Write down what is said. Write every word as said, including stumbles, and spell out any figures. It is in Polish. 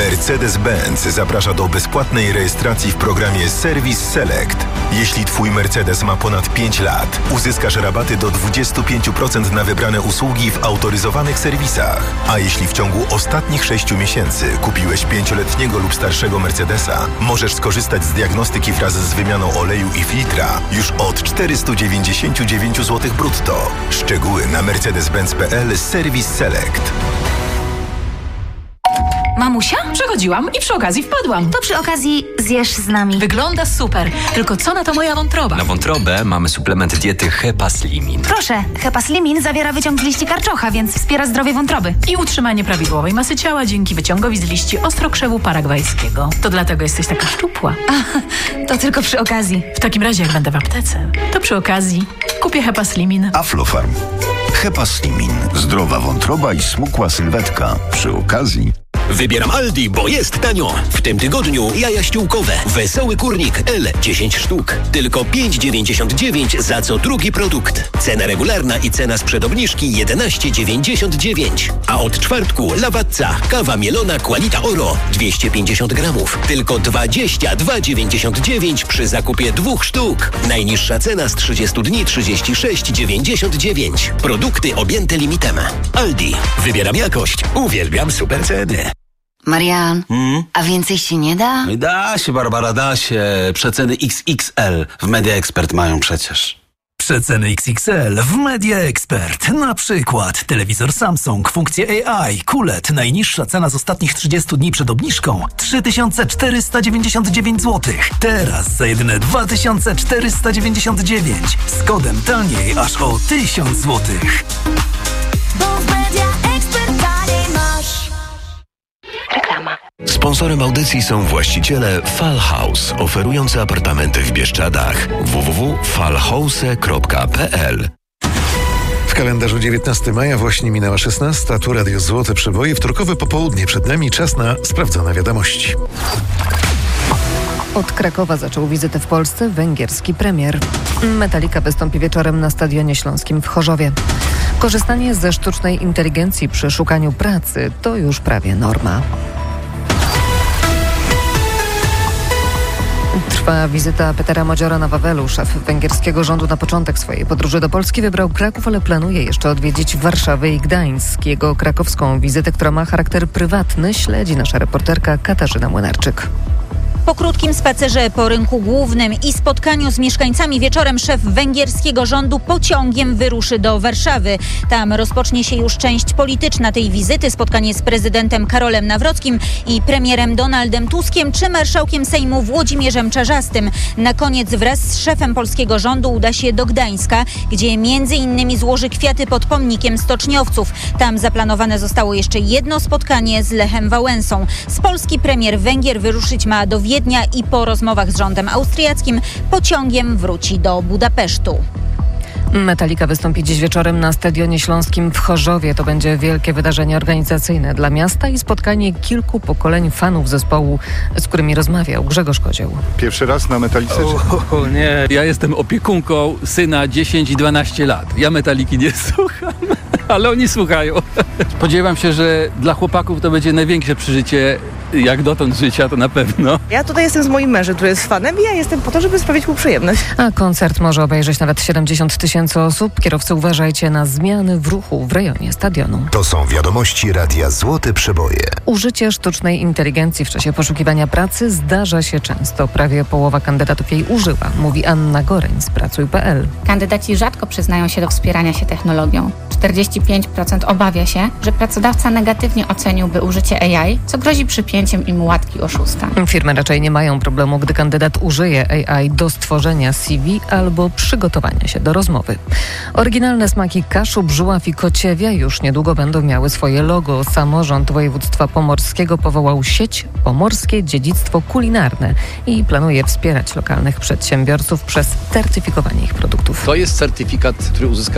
Mercedes-Benz zaprasza do bezpłatnej rejestracji w programie Service Select. Jeśli Twój Mercedes ma ponad pięć lat, uzyskasz rabaty do dwadzieścia pięć procent na wybrane usługi w autoryzowanych serwisach. A jeśli w ciągu ostatnich sześciu miesięcy kupiłeś pięcioletniego lub starszego Mercedesa, możesz skorzystać z diagnostyki wraz z wymianą oleju i filtra już od czterysta dziewięćdziesiąt dziewięć złotych brutto. Szczegóły na mercedes benz kropka p l Service Select. Mamusia? Przechodziłam i przy okazji wpadłam. To przy okazji zjesz z nami. Wygląda super. Tylko co na to moja wątroba? Na wątrobę mamy suplement diety Hepaslimin. Proszę, Hepaslimin zawiera wyciąg z liści karczocha, więc wspiera zdrowie wątroby. I utrzymanie prawidłowej masy ciała dzięki wyciągowi z liści ostrokrzewu paragwajskiego. To dlatego jesteś taka szczupła. A, to tylko przy okazji. W takim razie jak będę w aptece, to przy okazji kupię Hepaslimin. Aflofarm. Hepaslimin. Zdrowa wątroba i smukła sylwetka. Przy okazji... Wybieram Aldi, bo jest tanio. W tym tygodniu jaja ściółkowe. Wesoły kurnik L dziesięć sztuk. Tylko pięć dziewięćdziesiąt dziewięć za co drugi produkt. Cena regularna i cena sprzed obniżki jedenaście dziewięćdziesiąt dziewięć. A od czwartku Lawatca, kawa mielona Qualita Oro dwieście pięćdziesiąt gramów. Tylko dwadzieścia dwa dziewięćdziesiąt dziewięć przy zakupie dwóch sztuk. Najniższa cena z trzydziestu dni trzydzieści sześć dziewięćdziesiąt dziewięć. Produkty objęte limitem. Aldi. Wybieram jakość. Uwielbiam super ceny. Marian, hmm? a więcej się nie da? Da się, Barbara, da się. Przeceny X X L w Media Expert mają przecież. Przeceny X X L w Media Expert. Na przykład telewizor Samsung, funkcje A I, Q L E D. Najniższa cena z ostatnich trzydziestu dni przed obniżką trzy tysiące czterysta dziewięćdziesiąt dziewięć złotych. Teraz za jedyne dwa tysiące czterysta dziewięćdziesiąt dziewięć. Z kodem taniej aż o tysiąc złotych. Bo w Media Expert taniej masz. Reklama. Sponsorem audycji są właściciele Fall House, oferujący apartamenty w Bieszczadach. w w w kropka fallhouse kropka p l. W kalendarzu dziewiętnastego maja właśnie minęła szesnasta. Tu Radio Złote Przeboje. Wtorkowe popołudnie przed nami. Czas na sprawdzone wiadomości. Od Krakowa zaczął wizytę w Polsce węgierski premier. Metallica wystąpi wieczorem na Stadionie Śląskim w Chorzowie. Korzystanie ze sztucznej inteligencji przy szukaniu pracy to już prawie norma. Trwa wizyta Petera Modziora na Wawelu. Szef węgierskiego rządu na początek swojej podróży do Polski wybrał Kraków, ale planuje jeszcze odwiedzić Warszawę i Gdańsk. Jego krakowską wizytę, która ma charakter prywatny, śledzi nasza reporterka Katarzyna Młynarczyk. Po krótkim spacerze po rynku głównym i spotkaniu z mieszkańcami wieczorem szef węgierskiego rządu pociągiem wyruszy do Warszawy. Tam rozpocznie się już część polityczna tej wizyty, spotkanie z prezydentem Karolem Nawrockim i premierem Donaldem Tuskiem czy marszałkiem Sejmu Włodzimierzem Czarzastym. Na koniec wraz z szefem polskiego rządu uda się do Gdańska, gdzie między innymi złoży kwiaty pod pomnikiem stoczniowców. Tam zaplanowane zostało jeszcze jedno spotkanie z Lechem Wałęsą. Z Polski premier Węgier wyruszyć ma do Wiednia i po rozmowach z rządem austriackim pociągiem wróci do Budapesztu. Metallica wystąpi dziś wieczorem na Stadionie Śląskim w Chorzowie. To będzie wielkie wydarzenie organizacyjne dla miasta i spotkanie kilku pokoleń fanów zespołu, z którymi rozmawiał Grzegorz Kozioł. Pierwszy raz na Metallice? O, o nie, ja jestem opiekunką syna dziesięć i dwanaście lat. Ja Metalliki nie słucham, ale oni słuchają. Spodziewam się, że dla chłopaków to będzie największe przeżycie jak dotąd życia, to na pewno. Ja tutaj jestem z moim mężem, który jest fanem i ja jestem po to, żeby sprawić mu przyjemność. A koncert może obejrzeć nawet siedemdziesiąt tysięcy osób. Kierowcy, uważajcie na zmiany w ruchu w rejonie stadionu. To są wiadomości Radia Złote Przeboje. Użycie sztucznej inteligencji w czasie poszukiwania pracy zdarza się często. Prawie połowa kandydatów jej użyła, mówi Anna Goreń z pracuj kropka p l. Kandydaci rzadko przyznają się do wspierania się technologią. czterdzieści pięć procent obawia się, że pracodawca negatywnie oceniłby użycie A I, co grozi przypięciem im łatki oszusta. Firmy raczej nie mają problemu, gdy kandydat użyje A I do stworzenia C V albo przygotowania się do rozmowy. Oryginalne smaki Kaszub, Żuław i Kociewia już niedługo będą miały swoje logo. Samorząd województwa pomorskiego powołał sieć Pomorskie Dziedzictwo Kulinarne i planuje wspierać lokalnych przedsiębiorców przez certyfikowanie ich produktów. To jest certyfikat, który uzyska